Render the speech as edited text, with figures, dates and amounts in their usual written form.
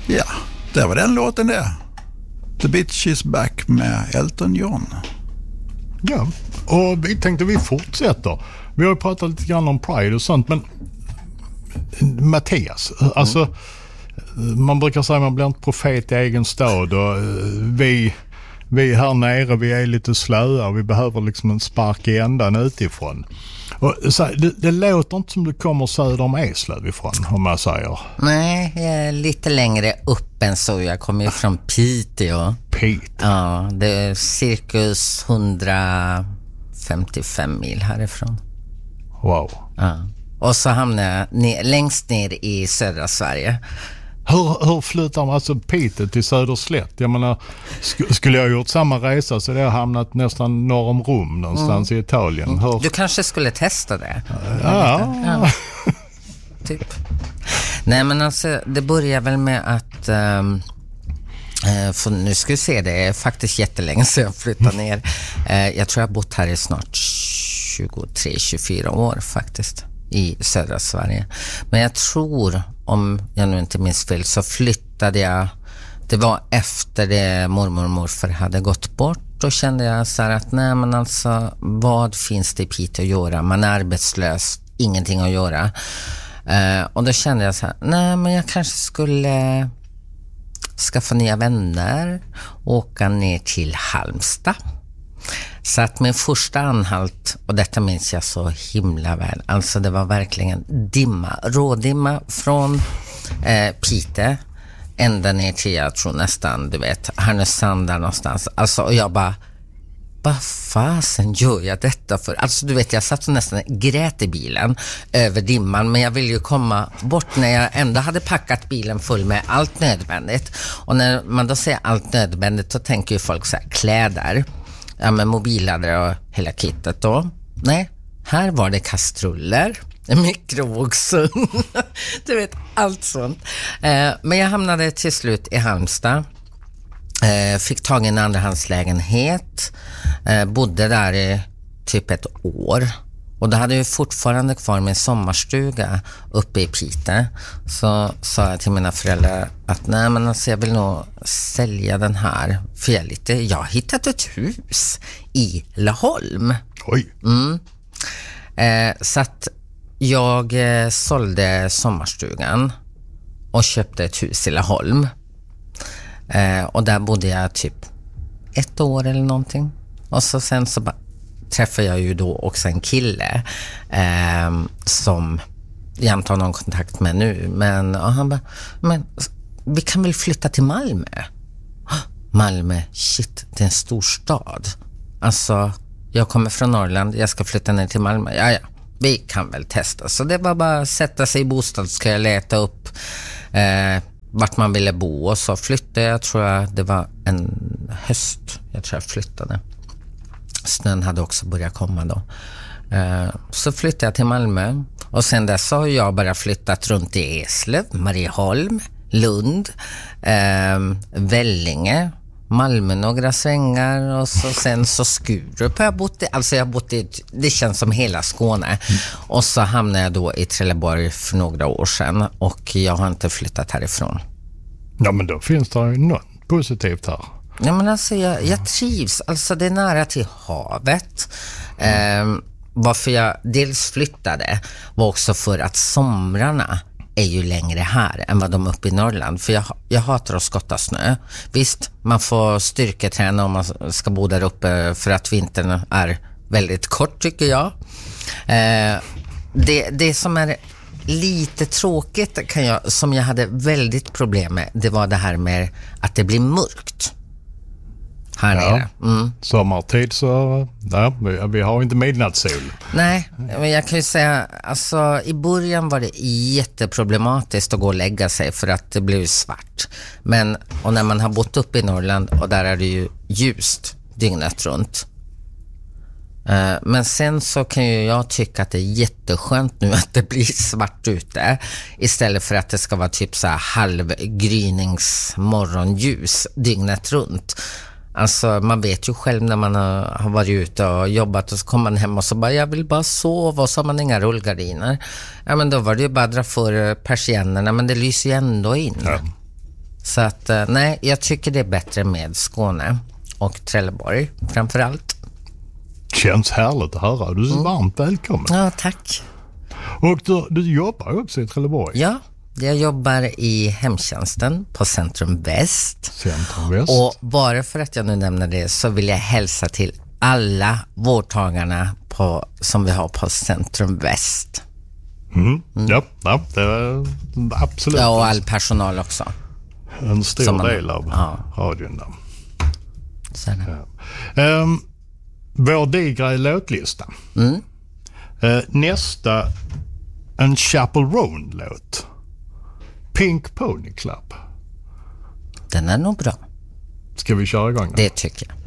Ja, det var den låten där. The Bitch is Back med Elton John. Ja, och vi tänkte vi fortsätter. Vi har ju pratat lite grann om Pride och sånt, men Mattias, alltså man brukar säga att man blir inte profet i egen stad, och vi här nere, vi är lite slöa och vi behöver liksom en spark i ändan utifrån. Och så, det låter inte som du kommer söder om Eslöv ifrån, om man säger. Nej, jag är lite längre upp än så. Jag kommer ju från Piteå. Ja, det är cirkus 155 mil härifrån. Wow. Ja. Och så hamnar jag längst ner i södra Sverige. Hur flyttar man alltså Piteå till Söderslätt? Jag menar, skulle jag gjort samma resa så hade jag hamnat nästan norr om Rom någonstans i Italien. Du kanske skulle testa det. Ja. Typ. Nej, men alltså det börjar väl med att för nu ska vi se, det är faktiskt jättelänge sedan jag flyttade ner. Jag tror jag har bott här i snart 23-24 år faktiskt, i södra Sverige. Men jag tror, om jag nu inte minns fel, så flyttade jag, det var efter det mormor och morfar hade gått bort. Då kände jag så här att nej, men alltså, vad finns det i Piteå att göra? Man är arbetslös, ingenting att göra. Och då kände jag så här, nej, men jag kanske skulle skaffa nya vänner och åka ner till Halmstad. Så att min första anhalt, och detta minns jag så himla väl, alltså det var verkligen rådimma från Piteå ända ner till, jag tror nästan, du vet, Härnösand där någonstans. Alltså, och jag bara, vad fasen gör jag detta för? Alltså du vet, jag satt nästan grät i bilen över dimman, men jag ville ju komma bort när jag ändå hade packat bilen full med allt nödvändigt. Och när man då säger allt nödvändigt, så tänker ju folk så här, kläder, ja, med mobilladdare och hela kittet då. Nej, här var det kastruller, mikrovågsugn, du vet, allt sånt. Men jag hamnade till slut i Halmstad. Fick tag i en andrahandslägenhet. Bodde där i typ ett år. Och då hade jag fortfarande kvar min sommarstuga uppe i Piteå. Så sa jag till mina föräldrar att nej, men alltså, jag vill nog sälja den här. För jag har hittat ett hus i Laholm. Oj. Så att jag sålde sommarstugan och köpte ett hus i Laholm. Och där bodde jag typ ett år eller någonting. Och så sen så träffade jag ju då också en kille som jag inte har någon kontakt med nu. Men han bara, men vi kan väl flytta till Malmö? Malmö, shit, det är en stor stad. Alltså, jag kommer från Norrland, jag ska flytta ner till Malmö. Ja, vi kan väl testa. Så det var bara att sätta sig i bostad, ska jag leta upp vart man ville bo. Och så flyttade jag, tror jag det var en höst, jag tror jag flyttade. Snön hade också börjat komma då. Så flyttade jag till Malmö. Och sen dess har jag bara flyttat runt i Eslöv, Marieholm, Lund, Vellinge, Malmö några svängar, och så sen så Skurup har jag bott i. Alltså jag har bott i, det känns som hela Skåne. Och så hamnade jag då i Trelleborg för några år sedan, och jag har inte flyttat härifrån. Ja, men då finns det ju något positivt här. Ja, men alltså jag trivs. Alltså det är nära till havet. Varför jag dels flyttade var också för att somrarna är ju längre här än vad de är uppe i Norrland. För jag hatar att skotta snö. Visst, man får styrketräna om man ska bo där uppe, för att vintern är väldigt kort, tycker jag. Det som är lite tråkigt som jag hade väldigt problem med, det var det här med att det blir mörkt här nere. Sommartid så vi har inte midnattssol. Nej, men jag kan ju säga, alltså i början var det jätteproblematiskt att gå och lägga sig, för att det blev svart. Och när man har bott upp i Norrland, och där är det ju ljust dygnet runt. Men sen så kan ju jag tycka att det är jätteskönt nu att det blir svart ute, istället för att det ska vara typ så här halvgryningsmorgonljus dygnet runt. Alltså man vet ju själv när man har varit ute och jobbat, och så kommer man hem och så bara, jag vill bara sova, och så har man inga rullgardiner. Ja, men då var det ju bara dra för persiennerna, men det lyser ju ändå in. Ja. Så att, nej, jag tycker det är bättre med Skåne och Trelleborg framförallt. Känns härligt att höra. Du är så varmt välkommen. Ja, tack. Och du jobbar också i Trelleborg. Ja, jag jobbar i hemtjänsten på Centrum Väst. Centrum Väst. Och bara för att jag nu nämner det så vill jag hälsa till alla vårdtagarna som vi har på Centrum Väst. Ja, det är absolut. Ja, och all personal också. En stor del av radion där. Så är det. Ja. Vår digra låtlista. Nästa, en Chapel Roan-låt. Pink Pony Club. Den är nog bra. Ska vi köra igång den? Det tycker jag.